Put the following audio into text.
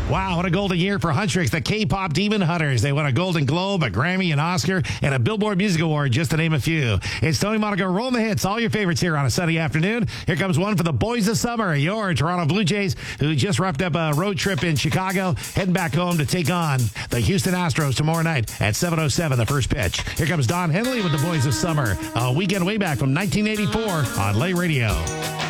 Wow, what a golden year for Huntrix, the K-pop Demon Hunters. They won a Golden Globe, a Grammy, an Oscar, and a Billboard Music Award, just to name a few. It's Tony Monaco rolling the hits, all your favorites here on a sunny afternoon. Here comes one for the Boys of Summer, your Toronto Blue Jays, who just wrapped up a road trip in Chicago, heading back home to take on the Houston Astros tomorrow night at 7:07, the first pitch. Here comes Don Henley with the Boys of Summer, a weekend way back from 1984 on Lay Radio.